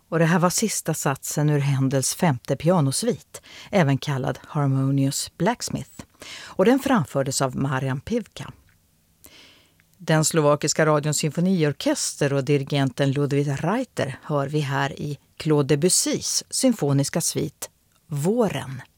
Och det här var sista satsen ur Händels femte pianosvit, även kallad Harmonious Blacksmith. Och den framfördes av Marian Pivka. Den slovakiska radions symfoniorkester och dirigenten Ludwig Reiter hör vi här i Claude Debussys symfoniska svit Våren.